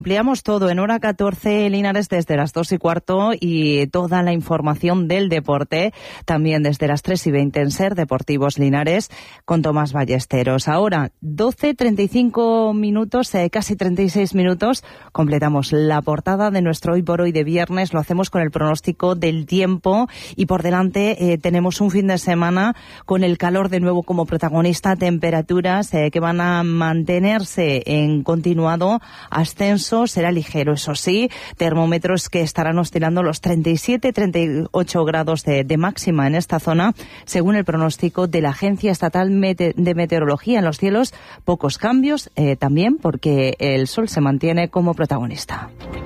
Ampliamos todo en hora 14, Linares, desde las 2:15, y toda la información del deporte también desde las 3:20 en Ser Deportivos Linares con Tomás Ballesteros. Ahora 12:35 minutos, casi 36 minutos, completamos la portada de nuestro Hoy por Hoy de viernes. Lo hacemos con el pronóstico del tiempo y por delante tenemos un fin de semana con el calor de nuevo como protagonista, temperaturas que van a mantenerse en continuado ascenso. Será ligero, eso sí, termómetros que estarán oscilando los 37-38 grados de máxima en esta zona, según el pronóstico de la Agencia Estatal de Meteorología. En los cielos, pocos cambios, también porque el sol se mantiene como protagonista.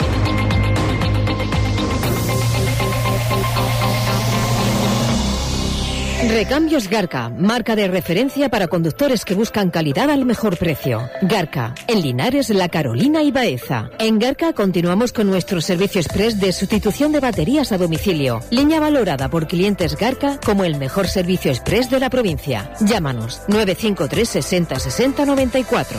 Recambios Garca, marca de referencia para conductores que buscan calidad al mejor precio. Garca, en Linares, La Carolina y Baeza. En Garca continuamos con nuestro servicio express de sustitución de baterías a domicilio. Línea valorada por clientes Garca como el mejor servicio express de la provincia. Llámanos 953 60 60 94.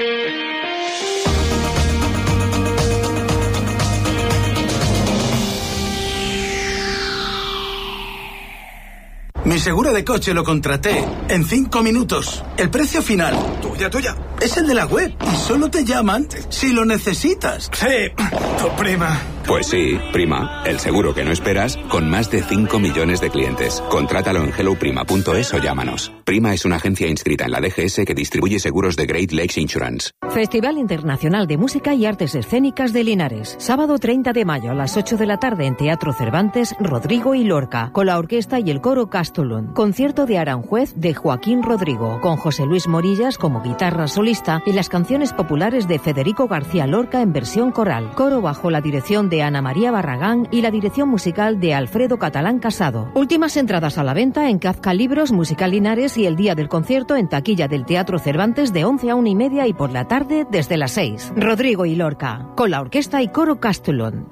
Mi seguro de coche lo contraté en 5 minutos. El precio final, tuya, es el de la web. Y solo te llaman si lo necesitas. Sí, tu prima. Pues sí, Prima, el seguro que no esperas, con más de 5 millones de clientes. Contrátalo en helloprima.es o llámanos. Prima es una agencia inscrita en la DGS que distribuye seguros de Great Lakes Insurance. Festival Internacional de Música y Artes Escénicas de Linares. Sábado 30 de mayo a las 8 de la tarde en Teatro Cervantes, Rodrigo y Lorca, con la orquesta y el coro Castellón. Concierto de Aranjuez de Joaquín Rodrigo, con José Luis Morillas como guitarra solista y las canciones populares de Federico García Lorca en versión coral. Coro bajo la dirección de Ana María Barragán y la dirección musical de Alfredo Catalán Casado. Últimas entradas a la venta en Kafka Libros, Musical Linares, y el día del concierto en taquilla del Teatro Cervantes de 11 a 1:30 y por la tarde desde las 6. Rodrigo y Lorca, con la orquesta y coro Castellón.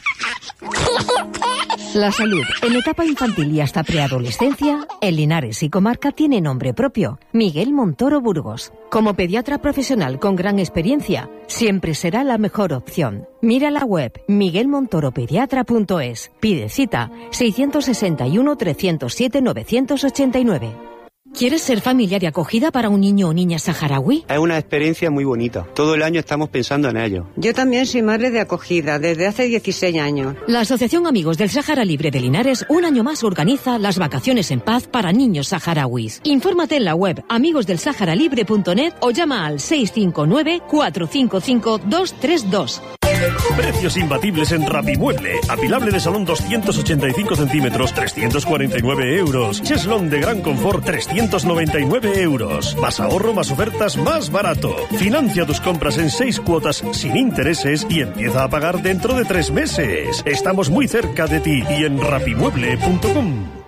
La salud en etapa infantil y hasta preadolescencia en Linares y comarca tiene nombre propio: Miguel Montoro Burgos. Como pediatra profesional con gran experiencia, siempre será la mejor opción. Mira la web miguelmontoropediatra.es. Pide cita 661 307 989. ¿Quieres ser familia de acogida para un niño o niña saharaui? Es una experiencia muy bonita. Todo el año estamos pensando en ello. Yo también soy madre de acogida desde hace 16 años. La Asociación Amigos del Sáhara Libre de Linares un año más organiza las vacaciones en paz para niños saharauis. Infórmate en la web amigosdelsaharalibre.net o llama al 659 455 232. Precios imbatibles en Rapimueble. Apilable de salón 285 centímetros, 349 euros. Cheslón de gran confort, 399 euros. Más ahorro, más ofertas, más barato. Financia tus compras en 6 cuotas sin intereses y empieza a pagar dentro de 3 meses. Estamos muy cerca de ti y en rapimueble.com.